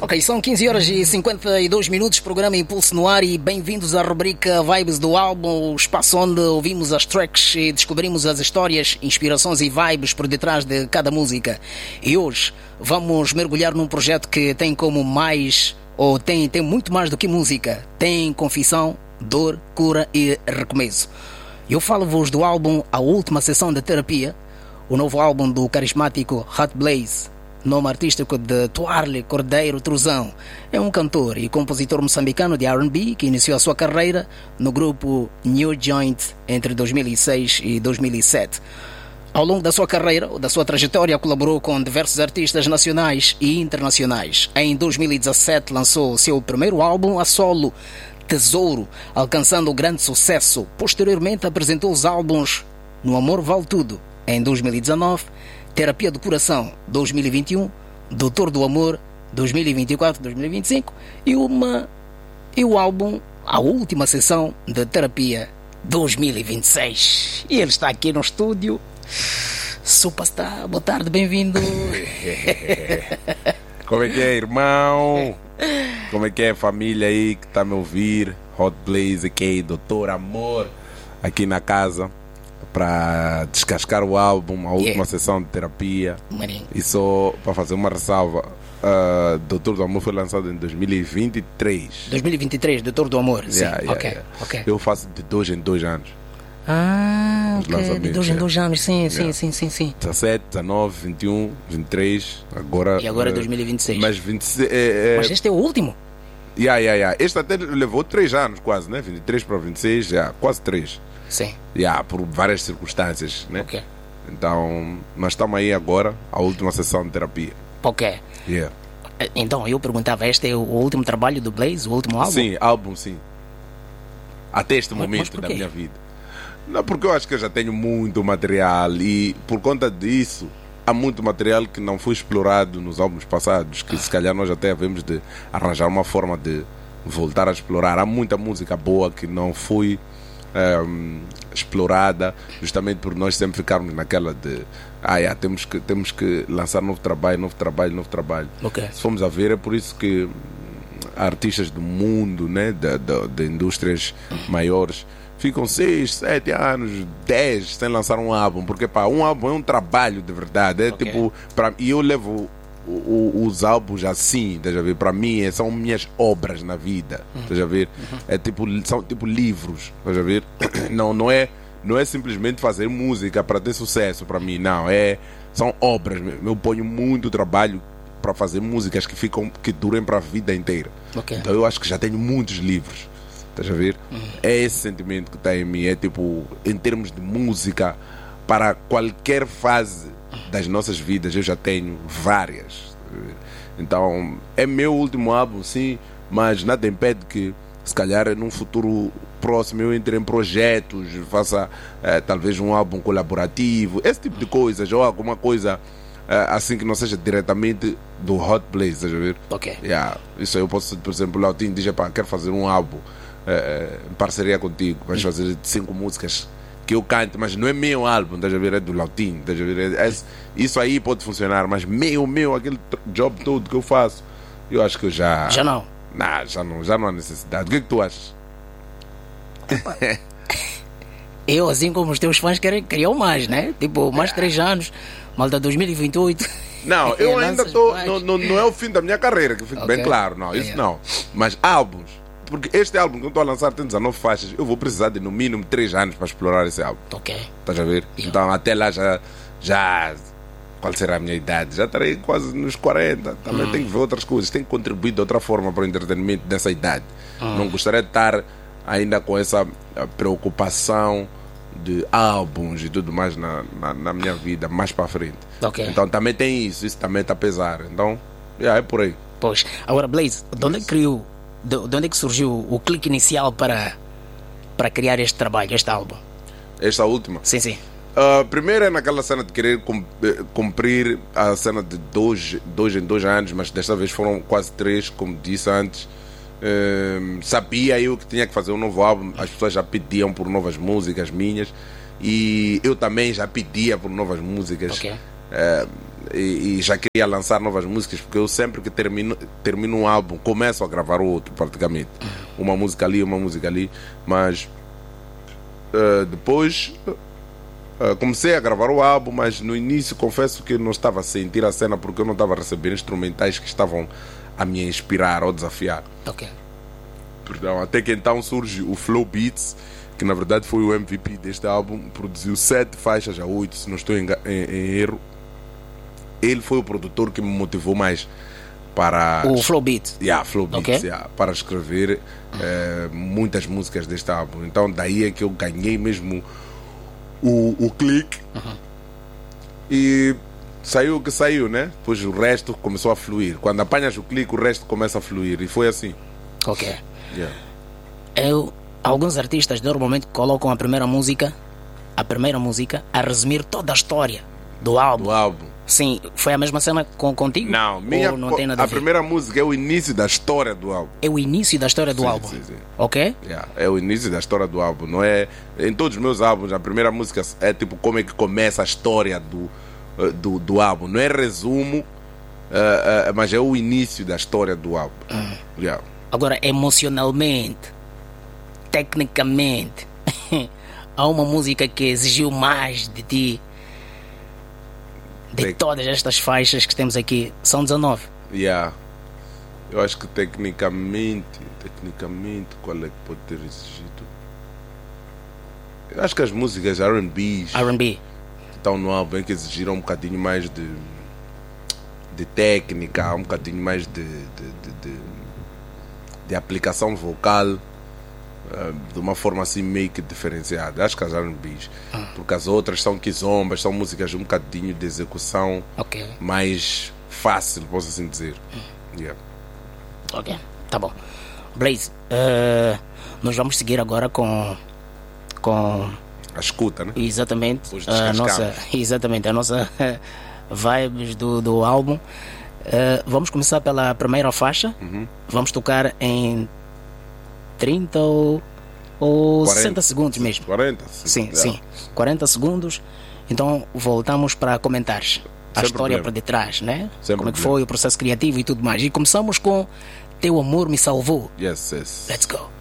Ok, são 15 horas e 52 minutos, programa Impulso no ar, e bem-vindos à rubrica Vibes do Álbum, o espaço onde ouvimos as tracks e descobrimos as histórias, inspirações e vibes por detrás de cada música. E hoje vamos mergulhar num projeto que tem como mais, ou tem muito mais do que música. Tem confissão, dor, cura e recomeço. Eu falo-vos do álbum A Última Sessão de Terapia, o novo álbum do carismático Hot Blaze, nome artístico de Tuarle Cordeiro Truzão. É um cantor e compositor moçambicano de R&B que iniciou a sua carreira no grupo New Joint entre 2006 e 2007. Ao longo da sua carreira, ou da sua trajetória, colaborou com diversos artistas nacionais e internacionais. Em 2017 lançou seu primeiro álbum a solo, Tesouro, alcançando grande sucesso. Posteriormente apresentou os álbuns No Amor Vale Tudo, em 2019, Terapia do Coração, 2021, Doutor do Amor, 2024-2025 e o álbum A Última Sessão de Terapia, 2026. E ele está aqui no estúdio. Superstar, boa tarde, bem-vindo. Como é que é, irmão? Como é que é, família aí que está a me ouvir? Hot Blaze aqui, Doutor Amor, aqui na casa, para descascar o álbum, a última sessão de terapia. Marinho. E só para fazer uma ressalva, Doutor do Amor foi lançado em 2023. 2023, Doutor do Amor, sim. Ok. Eu faço de 2 em 2 anos. Ah, Os ok, de lançamentos, 2 em 2 anos, sim. 17, 19, 21, 23, agora... E agora 2026. Mas 26... Mas este é o último? Este até levou 3 anos quase, né? 23 para 26, quase 3. Sim. Por várias circunstâncias, né? Ok. Então, nós estamos aí agora, a última sessão de terapia. Ok. Então, eu perguntava, este é o último trabalho do Blaze, o último álbum? Sim, álbum, sim. Até este Mas momento por da quê? minha vida. Não, porque eu acho que eu já tenho muito material e por conta disso há muito material que não foi explorado nos álbuns passados, que se calhar nós até havemos de arranjar uma forma de voltar a explorar. Há muita música boa que não foi explorada, justamente por nós sempre ficarmos naquela de temos que lançar novo trabalho. Ok. Se formos a ver, é por isso que artistas do mundo, né, de indústrias maiores, ficam 6, 7 anos, 10 sem lançar um álbum, porque um álbum é um trabalho de verdade. Ok. E eu levo os álbuns assim, estás a ver? Para mim são minhas obras na vida, estás a ver? São tipo livros, estás a ver? Não é simplesmente fazer música para ter sucesso para mim, não. São obras. Eu ponho muito trabalho para fazer músicas que durem para a vida inteira. Ok. Então eu acho que já tenho muitos livros, estás a ver? É esse sentimento que está em mim. É tipo, em termos de música, para qualquer fase das nossas vidas, eu já tenho várias. Então, é meu último álbum, sim, mas nada impede que, se calhar, num futuro próximo, eu entre em projetos, faça talvez um álbum colaborativo, esse tipo de coisas, ou alguma coisa assim que não seja diretamente do Hot Blaze, estás a ver? Ok. Isso aí eu posso, por exemplo, o Lautinho diz, quero fazer um álbum em parceria contigo, vais fazer 5 músicas que eu canto, mas não é meu álbum, estás a ver? É do Lautinho, estás a ver? Isso aí pode funcionar, mas meu, aquele job todo que eu faço, eu acho que eu já... Já não? Já não há necessidade. O que é que tu achas? Eu, assim como os teus fãs, queriam mais, né? Tipo, mais 3 anos, malta 2028. Não, eu ainda estou... mais. Não é o fim da minha carreira, que fique bem claro, não, isso não. Mas álbuns, porque este álbum que eu estou a lançar tem 19 faixas, eu vou precisar de no mínimo 3 anos para explorar esse álbum. Ok. Estás a ver? Então até lá já qual será a minha idade? Já estarei quase nos 40. Também tenho que ver outras coisas, tenho que contribuir de outra forma para o entretenimento dessa idade. Não gostaria de estar ainda com essa preocupação de álbuns e tudo mais na minha vida mais para frente. Ok. Então também tem isso também está a pesar. Então, é por aí. Pois, agora Blaze, de onde é que surgiu o clique inicial para criar este trabalho, este álbum? Esta última? Sim. Primeiro é naquela cena de querer cumprir a cena de 2 em 2 anos, mas desta vez foram quase 3, como disse antes. Sabia eu que tinha que fazer um novo álbum, as pessoas já pediam por novas músicas minhas e eu também já pedia por novas músicas. Ok. e já queria lançar novas músicas, porque eu sempre que termino um álbum começo a gravar outro praticamente, uma música ali, mas depois comecei a gravar o álbum, mas no início confesso que não estava a sentir a cena, porque eu não estava a receber instrumentais que estavam a me inspirar ou desafiar. Ok. Perdão, até que então surge o Flow Beats, que na verdade foi o MVP deste álbum, produziu 7 faixas a 8, se não estou em erro. Ele foi o produtor que me motivou mais para... O Flow Beats? Flow Beats, para escrever muitas músicas deste álbum. Então daí é que eu ganhei mesmo o clique. E saiu o que saiu, né? Depois o resto começou a fluir. Quando apanhas o clique, o resto começa a fluir. E foi assim. Ok. Alguns artistas normalmente colocam a primeira música a resumir toda a história do álbum. Sim, foi a mesma cena contigo? Não, não tem nada a ver? Primeira música é o início da história do álbum. É o início da história do álbum? Sim. Ok? É o início da história do álbum. Não é, em todos os meus álbuns, a primeira música é tipo como é que começa a história do álbum. Não é resumo, mas é o início da história do álbum. Agora, emocionalmente, tecnicamente, há uma música que exigiu mais de ti. De todas estas faixas que temos aqui, são 19. Eu acho que tecnicamente, qual é que pode ter exigido? Eu acho que as músicas R&B estão no álbum que exigiram um bocadinho mais de técnica, um bocadinho mais de aplicação vocal, de uma forma assim meio que diferenciada. Acho que as R&Bs, porque as outras são quizombas, são músicas um bocadinho de execução mais fácil, posso assim dizer. Ok, tá bom. Blaze, nós vamos seguir agora com a escuta, né? Exatamente, a nossa vibes do álbum. Vamos começar pela primeira faixa. Vamos tocar em 30 ou 40, 60 segundos mesmo. 40? Sim. 40 segundos. Então voltamos para comentar a história por detrás, né? Como é que foi o processo criativo e tudo mais. E começamos com Teu Amor Me Salvou. Yes. Let's go.